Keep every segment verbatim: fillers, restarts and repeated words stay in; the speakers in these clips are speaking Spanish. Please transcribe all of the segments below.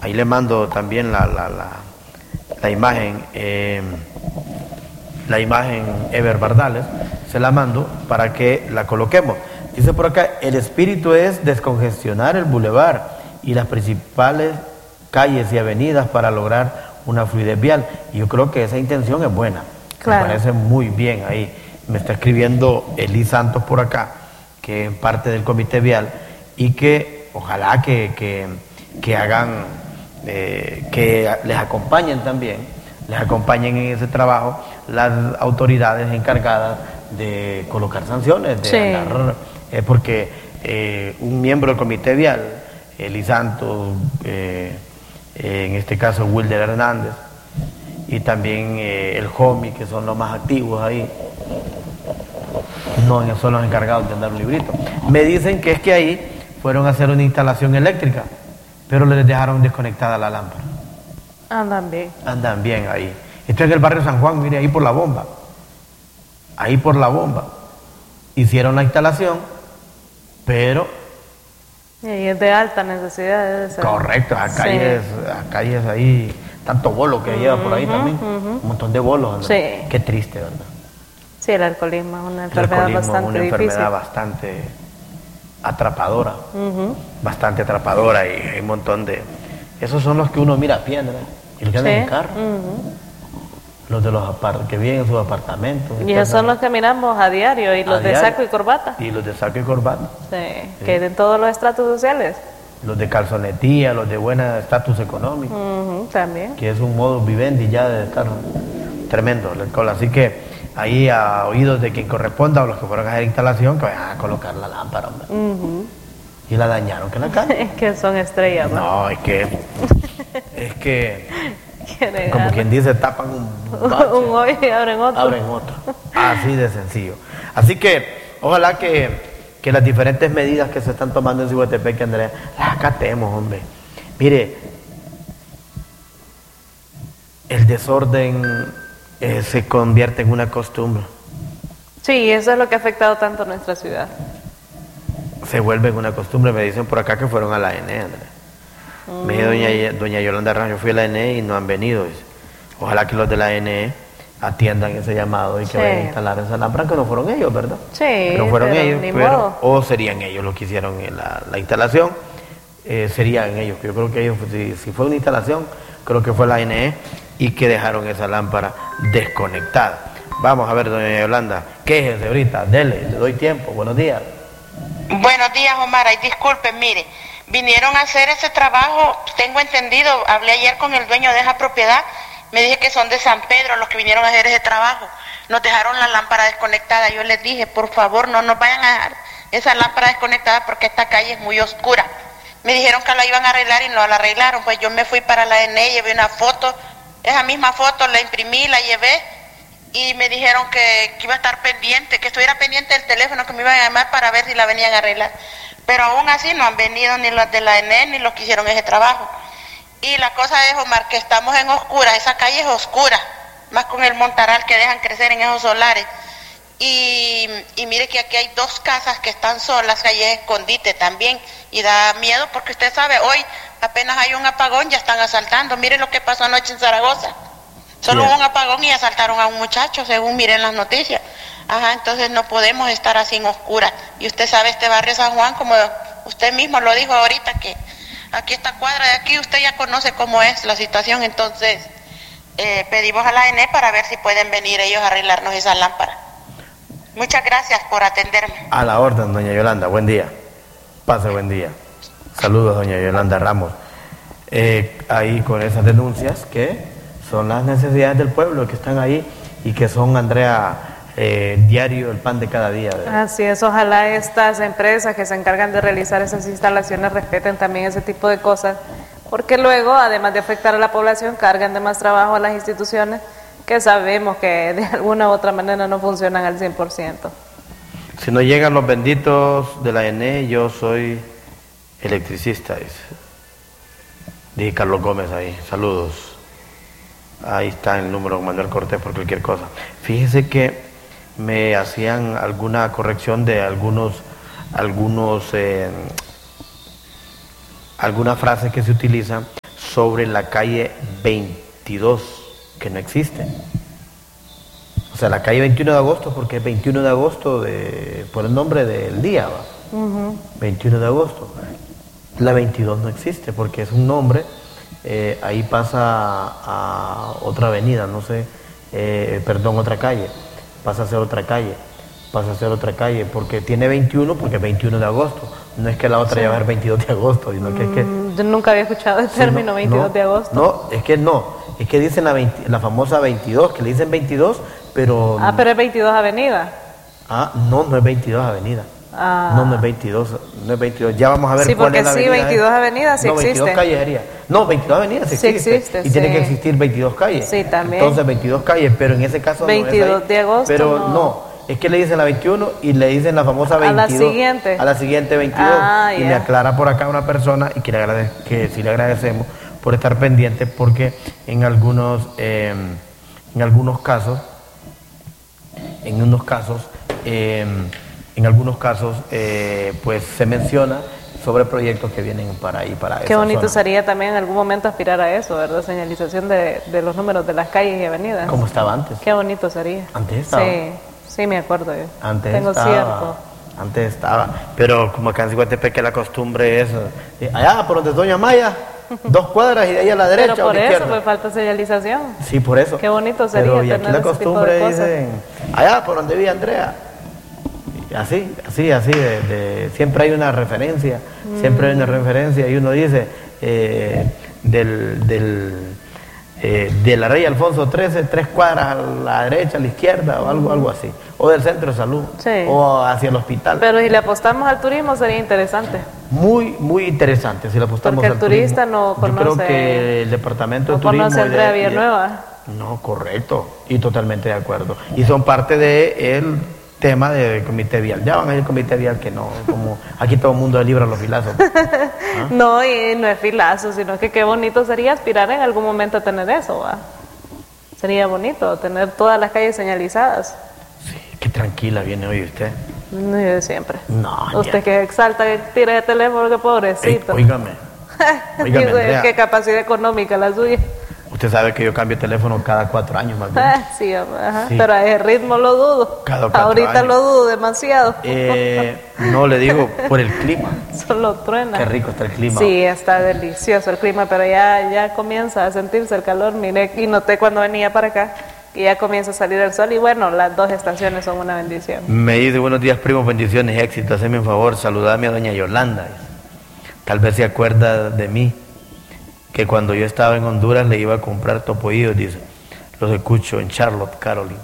Ahí le mando también la, la, la, la imagen, eh, la imagen Ever Bardales, se la mando para que la coloquemos. Dice por acá, el espíritu es descongestionar el bulevar y las principales calles y avenidas para lograr una fluidez vial. Y yo creo que esa intención es buena. Claro. Me parece muy bien ahí. Me está escribiendo Eli Santos por acá, que es parte del comité vial, y que ojalá que, que, que hagan, eh, que les acompañen también, les acompañen en ese trabajo las autoridades encargadas de colocar sanciones, de sí. andar, eh, porque eh, un miembro del comité vial, Eli Santos, eh, eh, en este caso Wilder Hernández, y también eh, el Jomi, que son los más activos ahí, no son los encargados de andar un librito. Me dicen que es que ahí fueron a hacer una instalación eléctrica, pero les dejaron desconectada la lámpara. Andan bien. Andan bien ahí. Esto es en el barrio San Juan, mire, ahí por la bomba. Ahí por la bomba. Hicieron la instalación, pero... Y es de alta necesidad. Debe ser. Correcto, a calles, sí. a calles ahí, tanto bolo que uh-huh, lleva por ahí también. Uh-huh. Un montón de bolos. Sí. Qué triste, ¿verdad? Sí, el alcoholismo es una enfermedad el bastante una difícil. enfermedad bastante atrapadora. Uh-huh. Bastante atrapadora y hay un montón de... Esos son los que uno mira a pie, ¿verdad? Y los que andan sí. en carro. Uh-huh. Los de los apart que viven en sus apartamentos. Y esos son los que miramos a diario, y los a de diario. Saco y corbata. Y los de saco y corbata. Sí, sí. Que de todos los estratos sociales. Los de calzonetía, los de buen estatus económico. Uh-huh, también. Que es un modo vivendi ya de estar tremendo el alcohol. Así que ahí a oídos de quien corresponda o los que fueron a hacer instalación, que vayan a colocar la lámpara, hombre. Uh-huh. Y la dañaron, que la calle. Es que son estrellas, ¿no? No, es que... es que... como quien dice, tapan un bache, un hoyo y abren otro. Abren otro. Así de sencillo. Así que, ojalá que, que las diferentes medidas que se están tomando en Ciguatepec, Andrea, las acatemos, hombre. Mire, el desorden eh, se convierte en una costumbre. Sí, eso es lo que ha afectado tanto a nuestra ciudad. Se vuelve en una costumbre. Me dicen por acá que fueron a la A N E, Andrea. Mm. Me dijo doña, doña Yolanda Rancho, fui a la A N E y no han venido. Dice. Ojalá que los de la A N E atiendan ese llamado y que sí. vayan a instalar esa lámpara, que no fueron ellos, ¿verdad? Sí, no fueron pero ellos, pero, o serían ellos los que hicieron la, la instalación, eh, serían ellos. Yo creo que ellos, si, si fue una instalación, creo que fue la A N E y que dejaron esa lámpara desconectada. Vamos a ver, doña Yolanda, quéjese ahorita, dele, le doy tiempo. Buenos días. Buenos días, Omar. Ay, disculpen, mire, vinieron a hacer ese trabajo, tengo entendido, hablé ayer con el dueño de esa propiedad, me dije que son de San Pedro los que vinieron a hacer ese trabajo, nos dejaron la lámpara desconectada. Yo les dije, por favor, no nos vayan a dejar esa lámpara desconectada porque esta calle es muy oscura. Me dijeron que la iban a arreglar y no la arreglaron. Pues yo me fui para la A N E, llevé una foto, esa misma foto la imprimí, la llevé y me dijeron que, que iba a estar pendiente, que estuviera pendiente del teléfono, que me iban a llamar para ver si la venían a arreglar. Pero aún así no han venido ni los de la A N E ni los que hicieron ese trabajo. Y la cosa es, Omar, que estamos en oscura, esa calle es oscura, más con el montaral que dejan crecer en esos solares. Y, y mire que aquí hay dos casas que están solas, calle escondite también, y da miedo porque usted sabe, hoy apenas hay un apagón, ya están asaltando. Mire lo que pasó anoche en Zaragoza. Solo hubo un apagón y asaltaron a un muchacho, según miren las noticias. Ajá, entonces no podemos estar así en oscura. Y usted sabe, este barrio San Juan, como usted mismo lo dijo ahorita, que aquí esta cuadra de aquí, usted ya conoce cómo es la situación. Entonces eh, pedimos a la A N E para ver si pueden venir ellos a arreglarnos esa lámpara. Muchas gracias por atenderme. A la orden, doña Yolanda, buen día. Pase buen día. Saludos, doña Yolanda Ramos. Eh, ahí con esas denuncias que son las necesidades del pueblo que están ahí y que son, Andrea, eh, diario el pan de cada día. ¿Verdad? Así es, ojalá estas empresas que se encargan de realizar esas instalaciones respeten también ese tipo de cosas, porque luego, además de afectar a la población, cargan de más trabajo a las instituciones que sabemos que de alguna u otra manera no funcionan al cien por ciento. Si no llegan los benditos de la A N E, yo soy electricista, dice. Dije Carlos Gómez ahí, saludos. Ahí está el número de Manuel Cortés por cualquier cosa. Fíjese que me hacían alguna corrección de algunos, algunos, eh, algunas frases que se utilizan sobre la calle veintidós, que no existe. O sea, la calle veintiuno de agosto, porque es veintiuno de agosto de, por el nombre del día, ¿va? Uh-huh. veintiuno de agosto. La veintidós no existe porque es un nombre, eh, ahí pasa a otra avenida, no sé, eh, perdón, otra calle, pasa a ser otra calle, pasa a ser otra calle, porque tiene veintiuno, porque es veintiuno de agosto, no es que la otra sí. ya va a ser veintidós de agosto, sino que mm, es que... Yo nunca había escuchado el término sí, no, veintidós no, de agosto. No, es que no, es que dicen la, veinte, la famosa veintidós, que le dicen veintidós, pero... Ah, pero es veintidós avenida. Ah, no, no es veintidós avenida. Ah. No, no es veintidós, no es veintidós. Ya vamos a ver sí, cuál es la sí, avenida. Sí, veintidós avenidas sí no, existe. veintidós calles. No, veintidós avenidas sí, sí existe. existe. Y sí. tiene que existir veintidós calles. Sí, también. Entonces veintidós calles, pero en ese caso veintidós no es ahí. de agosto. Pero no. no, es que le dicen la veintiuno y le dicen la famosa veintidós. A la siguiente. A la siguiente veintidós. Ah, y yeah. me aclara por acá una persona y que, le agradez, que sí le agradecemos por estar pendiente porque en algunos, eh, en algunos casos, en unos casos, eh, En algunos casos, eh, pues se menciona sobre proyectos que vienen para ahí, para Qué bonito zona. Sería también en algún momento aspirar a eso, ¿verdad? Señalización de, de los números de las calles y avenidas. Como estaba antes. Qué bonito sería. Antes estaba. Sí, sí me acuerdo yo. Antes Tengo estaba. cierto. Antes estaba. Pero como acá en Ciguatepec la costumbre es, eh, allá por donde Doña Maya, dos cuadras y de ahí a la derecha Pero por o a la eso izquierda. pues falta señalización. Sí, por eso. Qué bonito sería Pero y tener aquí la ese costumbre tipo de cosas. dicen, allá por donde vive Andrea. Así, así, así, de, de, siempre hay una referencia, mm. siempre hay una referencia y uno dice eh, del, del, eh, de la Rey Alfonso trece, tres cuadras a la derecha, a la izquierda o algo, algo así, o del centro de salud, sí. o hacia el hospital. Pero si le apostamos al turismo sería interesante. Muy, muy interesante si le apostamos Porque el al turista turismo. no conoce. Yo creo que el departamento no de turismo... conoce Andrea Villanueva. No, correcto, y totalmente de acuerdo. Y son parte de el tema del comité vial. Ya van a ir al comité vial que no, como aquí todo el mundo libra los filazos. ¿Ah? No, y no es filazo, sino que qué bonito sería aspirar en algún momento a tener eso, ¿va? Sería bonito tener todas las calles señalizadas. Sí, qué tranquila viene hoy usted. No, yo de siempre. No, usted ya. Que exalta, que tira de teléfono, que pobrecito. Ey, óigame. Óigame, Andrea. Qué capacidad económica la suya. Usted sabe que yo cambio de teléfono cada cuatro años más bien. Ah, sí, ajá. Sí. Pero a ese ritmo lo dudo. Cada cuatro Ahorita años. lo dudo demasiado. Eh, no, le digo, por el clima. Solo truena. Qué rico está el clima. Sí, está delicioso el clima, pero ya, ya comienza a sentirse el calor. Mire, y noté cuando venía para acá que ya comienza a salir el sol y bueno, las dos estaciones son una bendición. Me dice, buenos días, primos, bendiciones, éxito. Haceme un favor, saludame a doña Yolanda. Tal vez se acuerda de mí, que cuando yo estaba en Honduras le iba a comprar topoillos, dice. Los escucho en Charlotte, Carolina.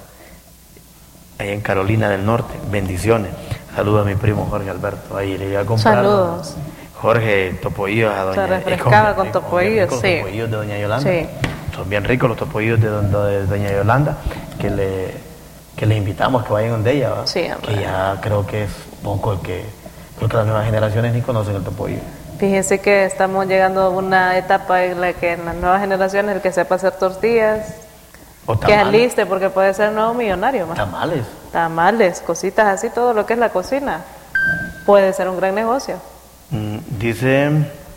Ahí en Carolina del Norte. Bendiciones. Saludos a mi primo Jorge Alberto. Ahí le iba a comprar. Saludos. Jorge, topoillos a doña... Se refrescaba con topoillos, sí. sí. Los topoillos de doña Yolanda. Sí. Son bien ricos los topoillos de, de doña Yolanda, que le, que le invitamos a que vayan donde ella, ¿va? Sí, que ya creo que es poco el que... Creo que las nuevas generaciones ni conocen el topoillo. Fíjense que estamos llegando a una etapa en la que en las nuevas generaciones el que sepa hacer tortillas, o que aliste porque puede ser nuevo millonario. ¿Man? Tamales. Tamales, cositas así, todo lo que es la cocina. Puede ser un gran negocio. Mm, dice,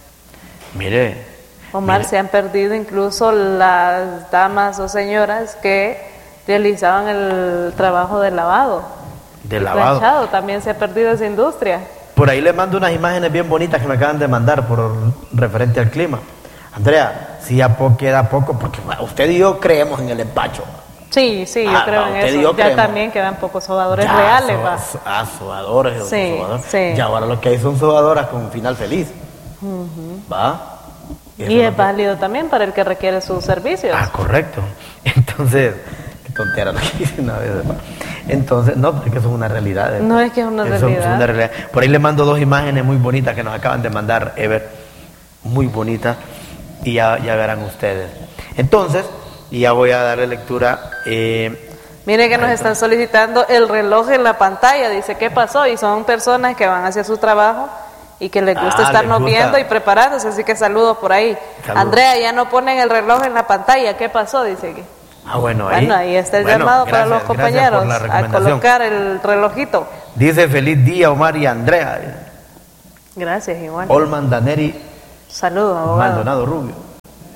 mire... Omar, mire. Se han perdido incluso las damas o señoras que realizaban el trabajo de lavado. De lavado. Planchado, también se ha perdido esa industria. Por ahí le mando unas imágenes bien bonitas que me acaban de mandar por referente al clima. Andrea, si ya po queda poco, porque usted y yo creemos en el empacho. Sí, sí, yo ah, creo no, en usted eso. Y yo ya creemos. También quedan pocos sobadores ya, reales. So, va. so, ah, sobadores. Sí, sobadores. sí. Y ahora lo que hay son sobadoras con final feliz. Uh-huh. ¿Va? Y, y es válido que... también para el que requiere sus servicios. Ah, correcto. Entonces... tontera lo que dice una vez. Entonces, no, porque eso es una realidad. ¿eh? No es que es una eso realidad. Es una realidad. Por ahí le mando dos imágenes muy bonitas que nos acaban de mandar, Ever, muy bonitas, y ya, ya verán ustedes. Entonces, ya voy a darle lectura. Eh, Mire que nos están solicitando el reloj en la pantalla, dice, ¿qué pasó? Y son personas que van hacia su trabajo y que les gusta ah, estarnos les gusta. viendo y preparándose, así que saludos por ahí. Saludos. Andrea, ya no ponen el reloj en la pantalla, ¿qué pasó? Dice que... Ah, bueno, ahí, bueno, ahí está el bueno, llamado gracias, para los compañeros a colocar el relojito. Dice feliz día Omar y Andrea. Gracias, igual. Olman Daneri. Saludos, abogado. Maldonado Rubio.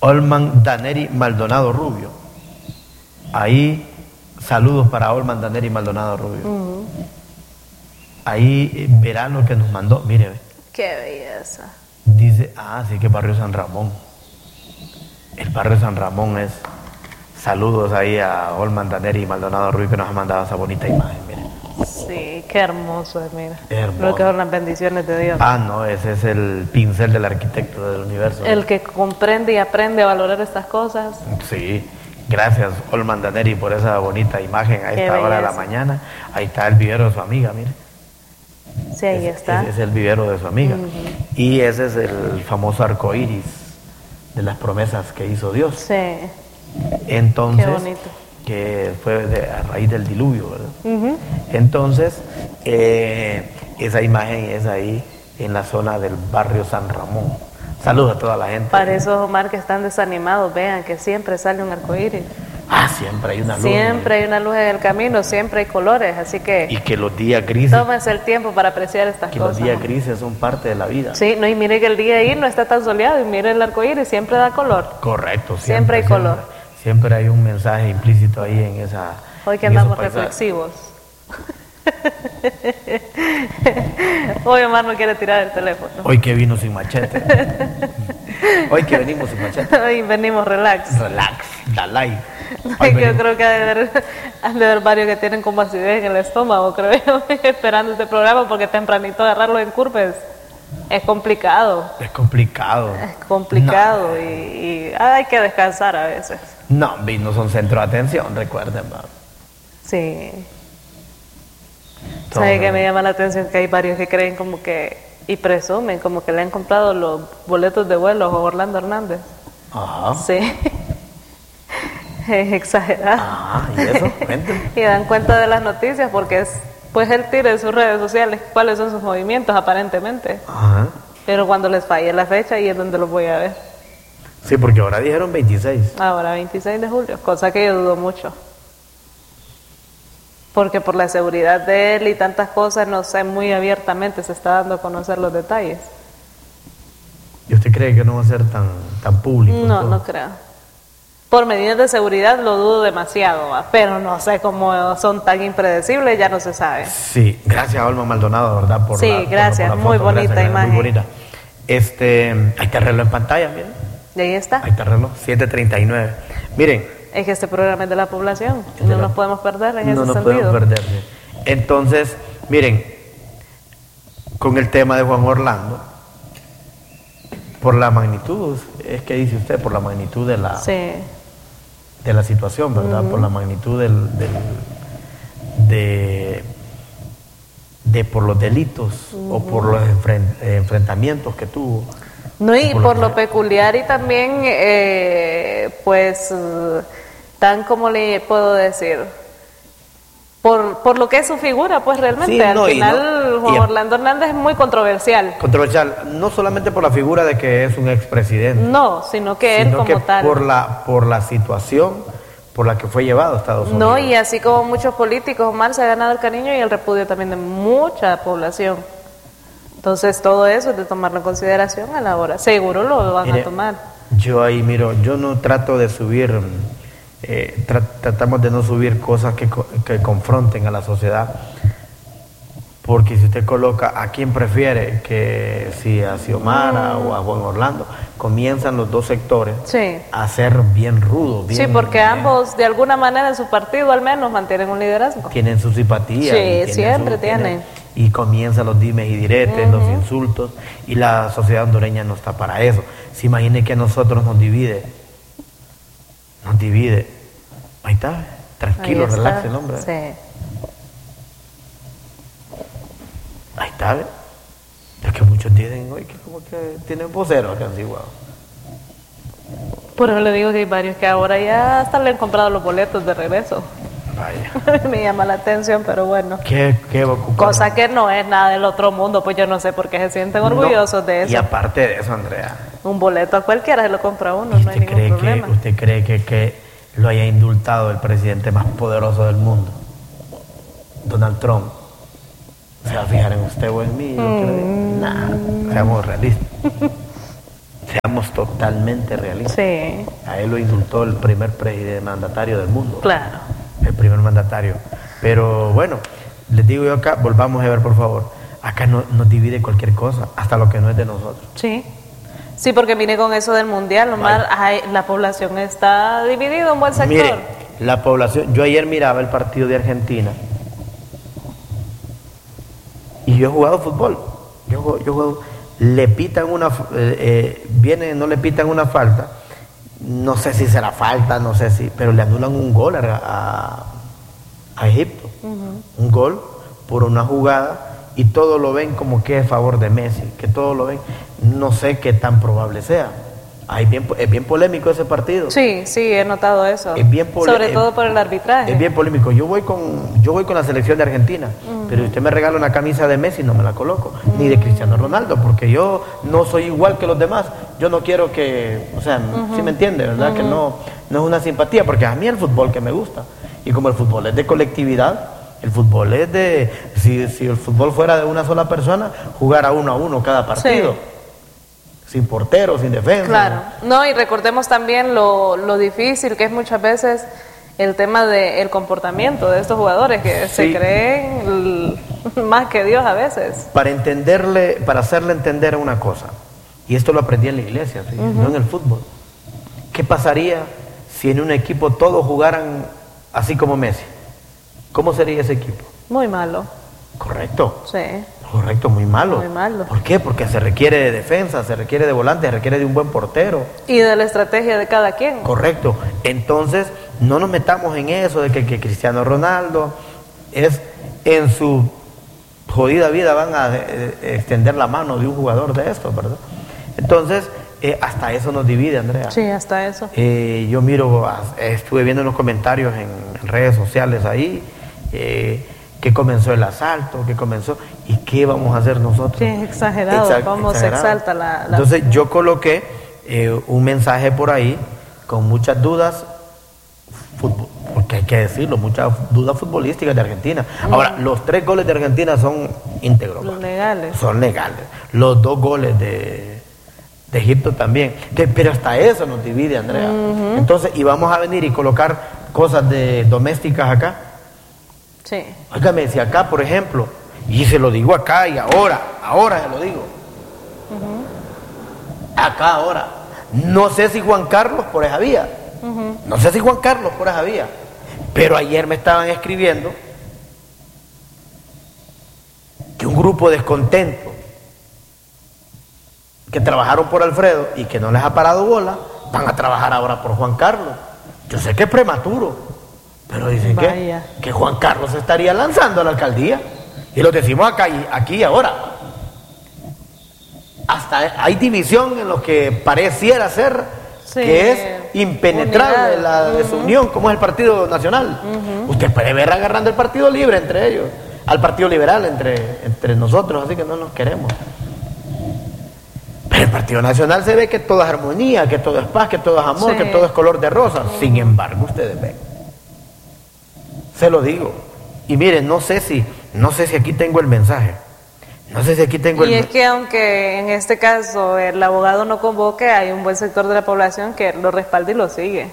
Olman Daneri Maldonado Rubio. Ahí, saludos para Olman Daneri Maldonado Rubio. Uh-huh. Ahí eh, verán lo que nos mandó. Mire, ve. Qué belleza. Dice, ah, sí, que Barrio San Ramón. El Barrio San Ramón es. Saludos ahí a Olman Daneri Maldonado Rubio que nos ha mandado esa bonita imagen, mire. Sí, qué hermoso es, mira. Hermoso. Lo que son las bendiciones de Dios. Ah, no, ese es el pincel del arquitecto del universo. El que comprende y aprende a valorar estas cosas. Sí, gracias Olman Daneri por esa bonita imagen a qué esta belleza. hora de la mañana. Ahí está el vivero de su amiga, mire. Sí, ahí es, está. Ese es el vivero de su amiga. Uh-huh. Y ese es el famoso arco iris de las promesas que hizo Dios. Sí. Entonces, qué bonito. Que fue de, a raíz del diluvio, ¿verdad? Uh-huh. Entonces, eh, esa imagen es ahí en la zona del barrio San Ramón. Saludos a toda la gente. Para esos, Omar, que están desanimados, vean que siempre sale un arcoíris. Ah, siempre hay una luz. Siempre hay una luz en el camino, siempre hay colores, así que... Y que los días grises... Tómense el tiempo para apreciar estas que cosas. Que los días ¿no? grises son parte de la vida. Sí, no, y mire que el día ahí no está tan soleado, y mire el arcoíris, siempre da color. Correcto. Siempre, siempre hay color. Siempre, siempre hay un mensaje implícito ahí en esa... Hoy que andamos reflexivos. Hoy Omar no quiere tirar el teléfono. Hoy que vino sin machete. Hoy que venimos sin machete. Hoy venimos relax. Relax, da like. Yo creo que ha de, haber, ha de haber varios que tienen como acidez en el estómago, creo yo, esperando este programa, porque tempranito agarrarlo en curvas es complicado. Es complicado. Es complicado no. y, y hay que descansar a veces. No, no son centro de atención, recuerden. ¿no? Sí. ¿Sabe qué me llama la atención? Que hay varios que creen como que, y presumen, como que le han comprado los boletos de vuelo a Orlando Hernández. Ajá. Sí. Es exagerado. Ah, ¿y eso? Cuéntame. Y dan cuenta de las noticias porque es, pues él tira en sus redes sociales cuáles son sus movimientos aparentemente. Ajá. Pero cuando les falle la fecha ahí es donde los voy a ver. Sí, porque ahora dijeron veintiséis. Ahora veintiséis de julio, cosa que yo dudo mucho. Porque por la seguridad de él y tantas cosas, no sé, muy abiertamente se está dando a conocer los detalles. ¿Y usted cree que no va a ser tan, tan público? No, todo? no creo. Por medidas de seguridad lo dudo demasiado, ¿va? Pero no sé cómo son tan impredecibles, ya no se sabe. Sí, gracias a Olman Maldonado, ¿verdad? Por sí, la, gracias, por, por la muy foto, bonita gracias, imagen. Muy bonita. Este, hay que reloj en pantalla, miren. Y ahí está. Ahí está el reloj, siete treinta y nueve. Miren. Es que este programa es de la población, no la, nos podemos perder en no ese nos sentido. podemos perder. Entonces, miren, con el tema de Juan Orlando, por la magnitud, es que dice usted, por la magnitud de la... Sí. de la situación, ¿verdad? Uh-huh. Por la magnitud del, del de, de por los delitos uh-huh. o por los enfrent, enfrentamientos que tuvo. No, y por, por lo que... peculiar y también, eh, pues, tan como le puedo decir, por, por lo que es su figura, pues realmente, sí, al no, final no, Juan y, Orlando Hernández es muy controversial. Controversial, no solamente por la figura de que es un expresidente. No, sino que sino él como que tal. Por la, por la situación por la que fue llevado a Estados Unidos. No, y así como muchos políticos, Omar, se ha ganado el cariño y el repudio también de mucha población. Entonces todo eso es de tomarlo en consideración a la hora. Seguro lo van Mire, a tomar. Yo ahí miro, yo no trato de subir, eh, tra tratamos de no subir cosas que, que confronten a la sociedad, porque si usted coloca a quién prefiere, que si a Xiomara mm. o a Juan Orlando, comienzan los dos sectores sí. a ser bien rudos. Bien, sí, porque bien, ambos de alguna manera en su partido al menos mantienen un liderazgo. Tienen su simpatía. Sí, tienen siempre su, tienen. tienen. Y comienzan los dimes y diretes, uh-huh. los insultos, y la sociedad hondureña no está para eso. Se imagine que a nosotros nos divide, nos divide. Ahí está, tranquilo, relaxe el hombre. Sí. Ahí está, ¿ve? Es que muchos dicen hoy que como que tienen vocero acá en Chihuahua. Por eso le digo que hay varios que ahora ya hasta le han comprado los boletos de regreso. Vaya. Me llama la atención, pero bueno. ¿Qué, qué va a ocupar? Cosa que no es nada del otro mundo, pues yo no sé por qué se sienten orgullosos no, de eso. Y aparte de eso, Andrea. Un boleto a cualquiera se lo compra uno, no hay ningún cree problema. Que, ¿Usted cree que, que lo haya indultado el presidente más poderoso del mundo, Donald Trump? ¿Se va a fijar en usted o en mí? Mm. Nada, seamos realistas. seamos totalmente realistas. Sí. A él lo indultó el primer presidente mandatario del mundo. Claro. El primer mandatario. Pero bueno, les digo yo acá, volvamos a ver por favor, acá no, nos divide cualquier cosa, hasta lo que no es de nosotros. Sí. Sí, porque vine con eso del mundial, Omar, ay, la población está dividida en un buen sector. Mire, la población, yo ayer miraba el partido de Argentina y yo he jugado fútbol, yo, yo juego, le pitan una, eh, eh, viene, no le pitan una falta, no sé si será falta, no sé si, pero le anulan un gol a, a, a Egipto, uh-huh. un gol por una jugada. Y todo lo ven como que es favor de Messi, que todo lo ven, no sé qué tan probable sea. Ay, bien, es bien polémico ese partido. Sí, sí, he notado eso. Es bien pole- Sobre es, todo por el arbitraje. Es bien polémico. Yo voy con, yo voy con la selección de Argentina, uh-huh. pero si usted me regala una camisa de Messi, no me la coloco, uh-huh. ni de Cristiano Ronaldo, porque yo no soy igual que los demás. Yo no quiero que, o sea, uh-huh. ¿sí me entiende, verdad? Uh-huh. Que no, no es una simpatía, porque a mí el fútbol que me gusta, y como el fútbol es de colectividad, el fútbol es de, si, si el fútbol fuera de una sola persona, jugar a uno a uno cada partido, sí. sin portero, sin defensa. Claro, no, y recordemos también lo, lo difícil que es muchas veces el tema del comportamiento de estos jugadores que sí. se creen más que Dios a veces. Para entenderle, para hacerle entender una cosa, y esto lo aprendí en la iglesia, ¿sí? uh-huh. no en el fútbol. ¿Qué pasaría si en un equipo todos jugaran así como Messi? ¿Cómo sería ese equipo? Muy malo. Correcto. Sí. Correcto, muy malo. Muy malo. ¿Por qué? Porque se requiere de defensa, se requiere de volante, se requiere de un buen portero. Y de la estrategia de cada quien. Correcto. Entonces, no nos metamos en eso de que, que Cristiano Ronaldo es en su jodida vida van a eh, extender la mano de un jugador de estos, ¿verdad? Entonces, eh, hasta eso nos divide, Andrea. Sí, hasta eso. Eh, yo miro, estuve viendo en los comentarios en, en redes sociales ahí, eh, que comenzó el asalto, que comenzó, ¿y qué vamos a hacer nosotros? Sí, exagerado, Exact, cómo exagerado. se exalta la... la... Entonces yo coloqué eh, un mensaje por ahí con muchas dudas, fútbol, porque hay que decirlo, muchas dudas futbolísticas de Argentina. Mm. Ahora, los tres goles de Argentina son íntegros. Los legales. Son legales. Los dos goles de, de Egipto también. Que, pero hasta eso nos divide, Andrea. Uh-huh. Entonces, y vamos a venir y colocar cosas de domésticas acá. Sí. Óigame, si acá, por ejemplo, y se lo digo acá y ahora, ahora se lo digo. Uh-huh. Acá ahora. No sé si Juan Carlos por esa vía. Uh-huh. No sé si Juan Carlos por esa vía. Pero ayer me estaban escribiendo que un grupo descontento que trabajaron por Alfredo y que no les ha parado bola, van a trabajar ahora por Juan Carlos. Yo sé que es prematuro, pero dicen que, que Juan Carlos se estaría lanzando a la alcaldía. Y lo decimos acá y, aquí y ahora. Hasta hay división en lo que pareciera ser, sí, que es impenetrable unidad. La desunión, uh-huh. como es el Partido Nacional. Uh-huh. Usted puede ver agarrando el Partido Libre entre ellos, al Partido Liberal entre, entre nosotros, así que no nos queremos. Pero el Partido Nacional se ve que todo es armonía, que todo es paz, que todo es amor, sí. que todo es color de rosa. Uh-huh. Sin embargo, ustedes ven. Se lo digo. Y miren, no sé si, no sé si aquí tengo el mensaje. No sé si aquí tengo el... Y es que aunque en este caso el abogado no convoque, hay un buen sector de la población que lo respalda y lo sigue.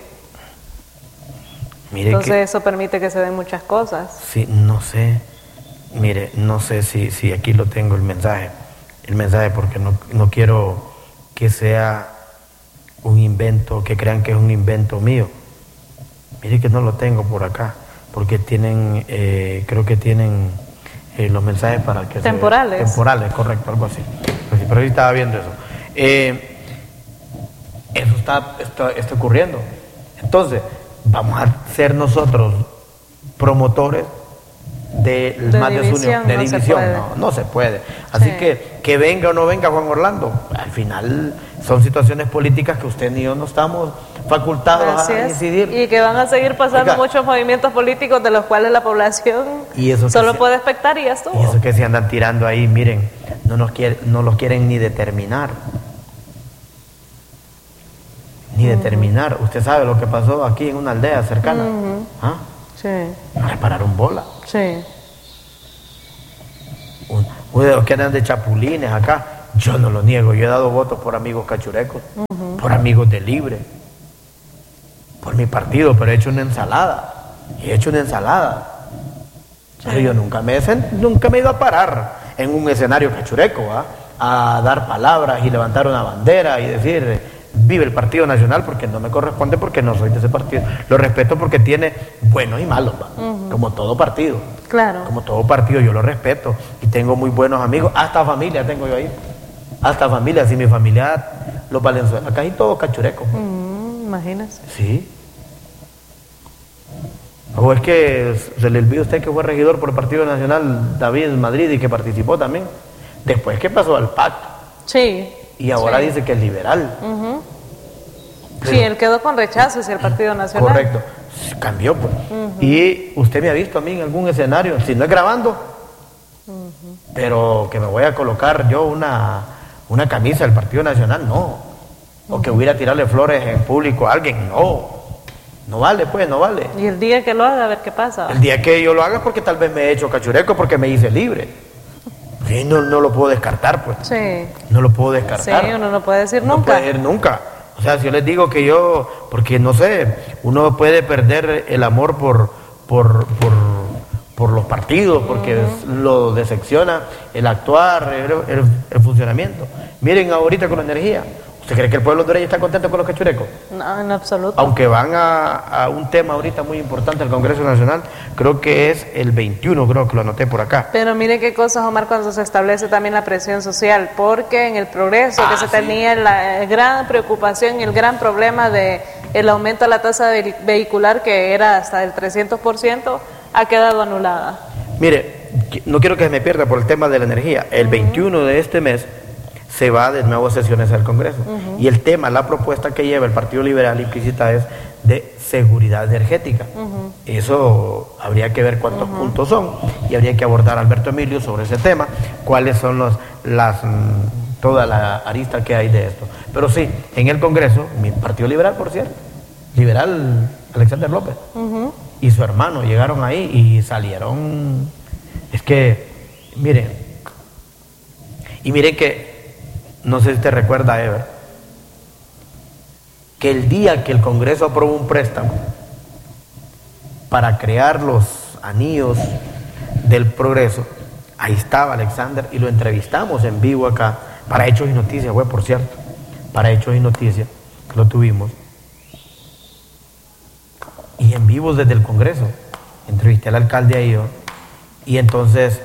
Mire Entonces que... eso permite que se den muchas cosas. Sí, no sé. Mire, no sé si, si aquí lo tengo el mensaje. El mensaje porque no, no quiero que sea un invento, que crean que es un invento mío. Mire que no lo tengo por acá. Porque tienen, eh, creo que tienen eh, los mensajes para que temporales. Se, temporales, correcto, algo así. Pero, pero sí estaba viendo eso. Eh, eso está, está, está ocurriendo. Entonces, vamos a ser nosotros promotores de, de más división, desunión, de no división. Se puede. No, no se puede. Así sí. que, que venga o no venga Juan Orlando, al final son situaciones políticas que usted ni yo no estamos facultados Así a es. incidir. Y que van a seguir pasando Oiga, muchos movimientos políticos de los cuales la población y eso solo se, puede expectar y ya estuvo. Y eso que se andan tirando ahí, miren, no nos quiere, no los quieren ni determinar. Ni uh-huh. determinar. Usted sabe lo que pasó aquí en una aldea cercana. Uh-huh. ¿Ah? Sí. No repararon bola. Sí. Un, uno de los que andan de chapulines acá. Yo no lo niego, yo he dado votos por amigos cachurecos, uh-huh. por amigos de Libre, por mi partido, pero he hecho una ensalada, he hecho una ensalada. Sí. Pero yo nunca me, he, nunca me he ido a parar en un escenario cachureco, ¿eh? A dar palabras y levantar una bandera y decir vive el Partido Nacional, porque no me corresponde, porque no soy de ese partido. Lo respeto porque tiene buenos y malos, uh-huh. como todo partido. Claro. Como todo partido yo lo respeto y tengo muy buenos amigos, hasta familia tengo yo ahí. Hasta familia, si mi familia, los Valenzuela, casi todos cachurecos. Mm, imagínese. Sí. O es que se le olvidó a usted que fue regidor por el Partido Nacional David Madrid y que participó también. Después que pasó al pacto. Sí. Y ahora sí. dice que es liberal. Uh-huh. Pero, sí, él quedó con rechazo hacia el Partido Nacional. Correcto. Cambió, pues. Uh-huh. Y usted me ha visto a mí en algún escenario, si no es grabando, uh-huh. pero que me voy a colocar yo una, una camisa del Partido Nacional, no. O uh-huh. que hubiera a tirarle flores en público a alguien, no. No vale, pues, no vale. Y el día que lo haga, a ver qué pasa. El día que yo lo haga, porque tal vez me he hecho cachureco, porque me hice libre. Sí, no, no lo puedo descartar, pues. Sí. No lo puedo descartar. Sí, uno no puede decir no nunca. No puede decir nunca. O sea, si yo les digo que yo, porque no sé, uno puede perder el amor por, por, por, por los partidos, porque uh-huh. lo decepciona el actuar, el, el, el funcionamiento. Miren ahorita con la energía. ¿Usted cree que el pueblo hondureño está contento con los cachurecos? No, en absoluto. Aunque van a, a un tema ahorita muy importante del Congreso Nacional, creo que es el veintiuno, creo que lo anoté por acá. Pero mire qué cosas, Omar, cuando se establece también la presión social, porque en el progreso ah, que se sí. tenía la gran preocupación y el gran problema de el aumento de la tasa de vehicular, que era hasta del trescientos por ciento, ha quedado anulada. Mire, no quiero que se me pierda por el tema de la energía. El uh-huh. veintiuno de este mes se va de nuevo a sesiones al Congreso. Uh-huh. Y el tema, la propuesta que lleva el Partido Liberal implícita es de seguridad energética. Uh-huh. Eso habría que ver cuántos uh-huh. puntos son y habría que abordar a Alberto Emilio sobre ese tema, cuáles son los, las, toda la arista que hay de esto. Pero sí, en el Congreso, mi Partido Liberal, por cierto, liberal Alexander López uh-huh. y su hermano llegaron ahí y salieron, es que, miren, y miren que no sé si te recuerda, Ever, que el día que el Congreso aprobó un préstamo para crear los anillos del progreso, ahí estaba Alexander y lo entrevistamos en vivo acá, para Hechos y Noticias, güey, por cierto, para Hechos y Noticias, lo tuvimos. Y en vivo desde el Congreso, entrevisté al alcalde ahí, ¿no? Y entonces,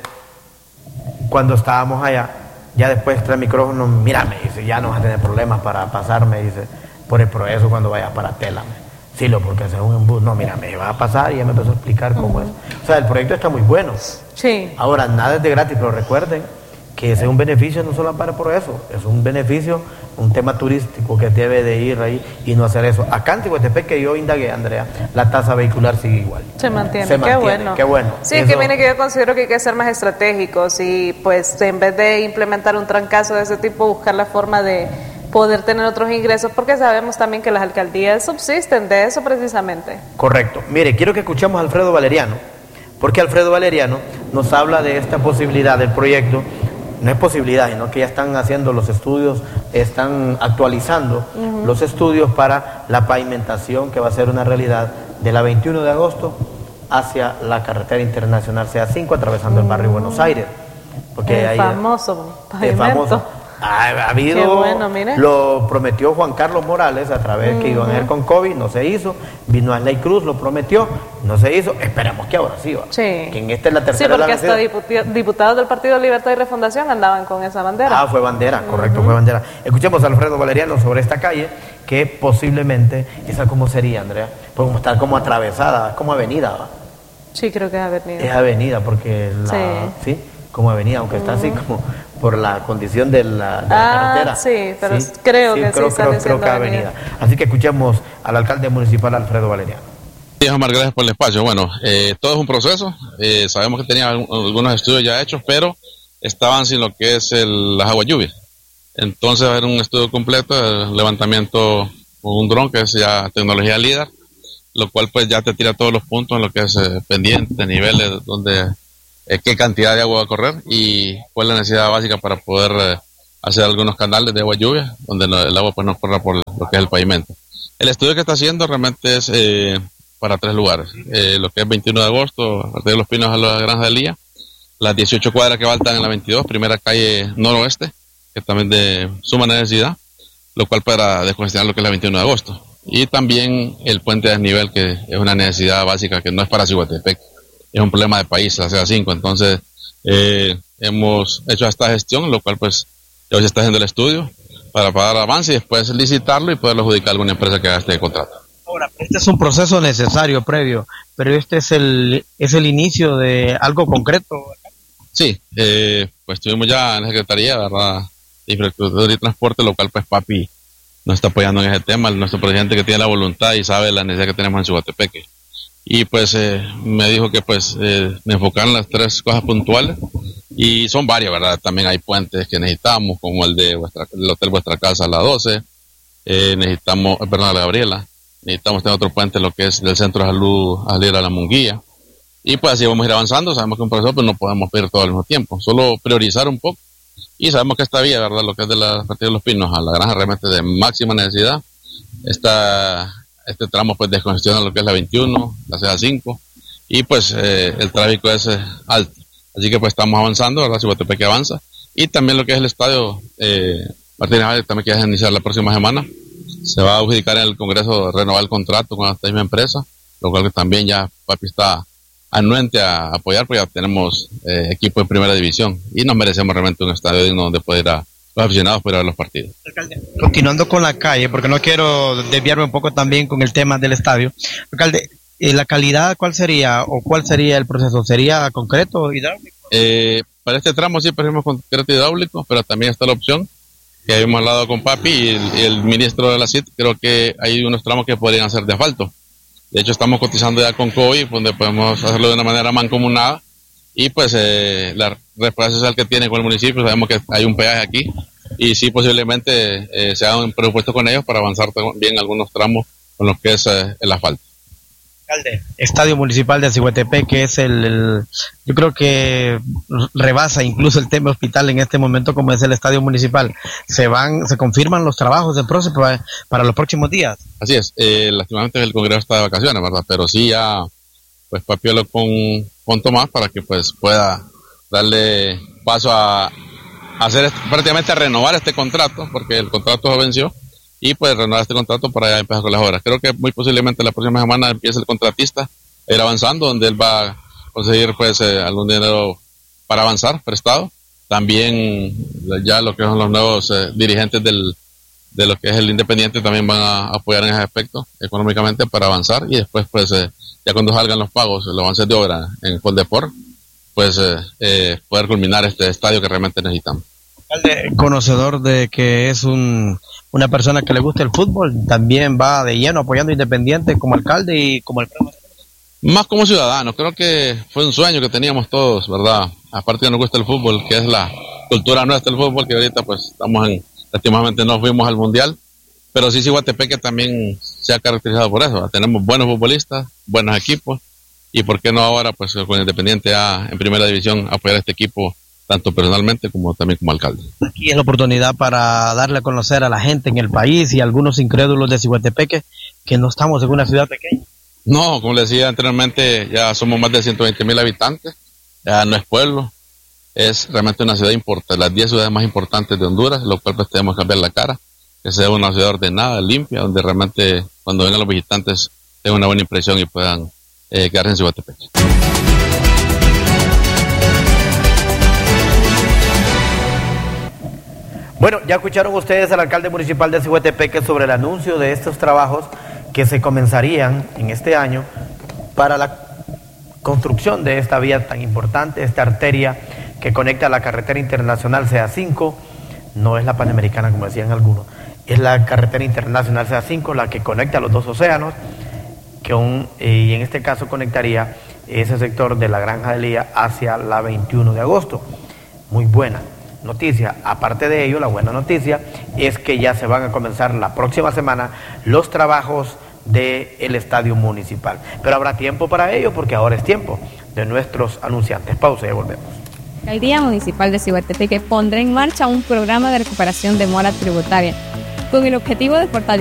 cuando estábamos allá, ya después trae el micrófono, mira, me dice, ya no vas a tener problemas para pasarme, dice, por el progreso cuando vayas para Tela. Sí, lo porque según en bus, no, mira, me va a pasar y ya me empezó a explicar cómo uh-huh. es. O sea, el proyecto está muy bueno. Sí. Ahora, nada es de gratis, pero recuerden que ese es un beneficio no solo para el progreso, es un beneficio, un tema turístico que debe de ir ahí y no hacer eso. Acá en Tehuantepec, que yo indagué, Andrea, la tasa vehicular sigue igual. Se mantiene, Se qué mantiene. bueno. Qué bueno. Sí, eso... es que viene que yo considero que hay que ser más estratégicos y pues en vez de implementar un trancazo de ese tipo, buscar la forma de poder tener otros ingresos, porque sabemos también que las alcaldías subsisten de eso precisamente. Correcto. Mire, quiero que escuchemos a Alfredo Valeriano, porque Alfredo Valeriano nos habla de esta posibilidad del proyecto. No es posibilidad, sino que ya están haciendo los estudios, están actualizando uh-huh. los estudios para la pavimentación que va a ser una realidad de la veintiuno de agosto hacia la carretera internacional C A cinco, atravesando uh-huh. el barrio Buenos Aires. Porque el ahí, famoso pavimento. El famoso. Ha, ha habido, Qué bueno, mire. Lo prometió Juan Carlos Morales a través uh-huh. que iban a hacer con COVID, no se hizo. Vino Asley Cruz, lo prometió, no se hizo. Esperemos que ahora sí va. Sí. Que en esta es la tercera. Sí, porque hasta diputi- diputados del Partido Libertad y Refundación andaban con esa bandera. Ah, fue bandera, correcto, uh-huh. fue bandera. Escuchemos a Alfredo Valeriano sobre esta calle, que posiblemente, ¿esa cómo sería, Andrea? Pues como estar como atravesada, es como avenida, ¿va? Sí, creo que es avenida. Es avenida, porque la, sí. ¿sí? Como avenida, aunque uh-huh. está así como por la condición de la, de ah, la carretera. Sí, pero sí, creo sí, que creo, sí creo, está creo que avenida. avenida. Así que escuchemos al alcalde municipal Alfredo Valeriano. Sí, Omar, gracias por el espacio. Bueno, eh, todo es un proceso. Eh, sabemos que tenían algunos estudios ya hechos, pero estaban sin lo que es el, las aguas lluvias. Entonces va a haber un estudio completo, el levantamiento con un dron, que es ya tecnología líder, lo cual pues ya te tira todos los puntos en lo que es eh, pendiente, niveles, donde eh, qué cantidad de agua va a correr y cuál es la necesidad básica para poder eh, hacer algunos canales de agua lluvia, donde no, el agua pues no corra por lo que es el pavimento. El estudio que está haciendo realmente es eh, para tres lugares, eh, lo que es veintiuno de agosto, a partir de Los Pinos a la Granja del Lía, las dieciocho cuadras que faltan en la veintidós, primera calle noroeste, que también de suma necesidad, lo cual para descongestionar lo que es la veintiuno de agosto. Y también el puente de desnivel, que es una necesidad básica que no es para Ciguatepec, es un problema de país, la C A cinco. Entonces, eh, hemos hecho esta gestión, lo cual pues hoy se está haciendo el estudio para pagar avance y después licitarlo y poderlo adjudicar a alguna empresa que haga este contrato. Ahora, este es un proceso necesario, previo, pero este es el, es el inicio de algo concreto. Sí, eh, pues estuvimos ya en la Secretaría, ¿verdad?, de Infraestructura y Transporte, lo cual pues papi nos está apoyando en ese tema, nuestro presidente que tiene la voluntad y sabe la necesidad que tenemos en Ciguatepeque. Y pues eh, me dijo que pues eh, me enfocaran las tres cosas puntuales, y son varias, ¿verdad? También hay puentes que necesitamos, como el de vuestra, el Hotel Vuestra Casa, la doce, eh, necesitamos, perdón, la Gabriela, necesitamos tener otro puente, lo que es del Centro de Salud a salir a la Munguía, y pues así vamos a ir avanzando. Sabemos que un proceso pues no podemos pedir todo al mismo tiempo, solo priorizar un poco, y sabemos que esta vía, ¿verdad?, lo que es de la partida de Los Pinos a la Granja realmente de máxima necesidad. Esta, este tramo pues descongestiona lo que es la veintiuno, la C A cinco, y pues eh, el tráfico es eh, alto, así que pues estamos avanzando, ¿verdad? Ciguatepeque avanza, y también lo que es el estadio eh, Martínez Valle, también que va a iniciar la próxima semana, se va a adjudicar en el Congreso, renovar el contrato con esta misma empresa, lo cual que también ya papi está anuente a apoyar, pues ya tenemos eh, equipo en primera división y nos merecemos realmente un estadio digno donde poder ir a los aficionados para ver los partidos. Alcalde, continuando con la calle, porque no quiero desviarme un poco también con el tema del estadio. Alcalde, eh, ¿la calidad cuál sería o cuál sería el proceso? ¿Sería concreto, hidráulico? Eh, para este tramo sí preferimos concreto hidráulico, pero también está la opción que habíamos hablado con papi y el, y el ministro de la C I T, creo que hay unos tramos que podrían ser de asfalto. De hecho, estamos cotizando ya con COVID, donde podemos hacerlo de una manera mancomunada. Y pues eh, la respuesta social que tiene con el municipio, sabemos que hay un peaje aquí. Y sí, posiblemente eh, se haga un presupuesto con ellos para avanzar bien algunos tramos con lo que es eh, el asfalto. Alcalde, Estadio Municipal de Ciguatepeque, que es el, el, yo creo que rebasa incluso el tema hospital en este momento, como es el Estadio Municipal. ¿Se van, se confirman los trabajos del proceso para, para los próximos días? Así es, eh, lastimamente el Congreso está de vacaciones, ¿verdad? Pero sí ya, pues papiolo con, con Tomás para que pues pueda darle paso a, a hacer prácticamente a renovar este contrato, porque el contrato se venció. Y pues renovar este contrato para ya empezar con las obras. Creo que muy posiblemente la próxima semana empiece el contratista a ir avanzando, donde él va a conseguir pues eh, algún dinero para avanzar, prestado. También ya lo que son los nuevos eh, dirigentes del, de lo que es el Independiente también van a apoyar en ese aspecto económicamente para avanzar, y después pues eh, ya cuando salgan los pagos, los avances de obra en Foldeport, pues eh, eh, poder culminar este estadio que realmente necesitamos. Alcalde, conocedor de que es un, una persona que le gusta el fútbol, también va de lleno apoyando a Independiente como alcalde y como alcalde. Más como ciudadano, creo que fue un sueño que teníamos todos, ¿verdad? Aparte que nos gusta el fútbol, que es la cultura nuestra el fútbol, que ahorita pues estamos en, lastimosamente no fuimos al mundial, pero sí Ciguatepeque también se ha caracterizado por eso, ¿verdad? Tenemos buenos futbolistas, buenos equipos, y por qué no ahora pues con Independiente a, en primera división apoyar a este equipo, tanto personalmente como también como alcalde. Aquí es la oportunidad para darle a conocer a la gente en el país y a algunos incrédulos de Ciguatepeque que no estamos en una ciudad pequeña. No, como le decía anteriormente, ya somos más de ciento veinte mil habitantes, ya no es pueblo, es realmente una ciudad importante, las diez ciudades más importantes de Honduras, lo cual pues tenemos que cambiar la cara, que sea una ciudad ordenada, limpia, donde realmente cuando vengan los visitantes tengan una buena impresión y puedan eh, quedarse en Ciguatepeque. Bueno, ya escucharon ustedes al alcalde municipal de Ciguatepeque sobre el anuncio de estos trabajos que se comenzarían en este año para la construcción de esta vía tan importante, esta arteria que conecta la carretera internacional C A cinco, no es la Panamericana como decían algunos, es la carretera internacional C A cinco la que conecta los dos océanos, que un, y en este caso conectaría ese sector de la Granja del Lía hacia la veintiuno de agosto. Muy buena noticia. Aparte de ello, la buena noticia es que ya se van a comenzar la próxima semana los trabajos del estadio municipal. Pero habrá tiempo para ello porque ahora es tiempo de nuestros anunciantes. Pausa y volvemos. La Alcaldía Municipal de Ciguatepeque pondrá en marcha un programa de recuperación de mora tributaria con el objetivo de fortalecer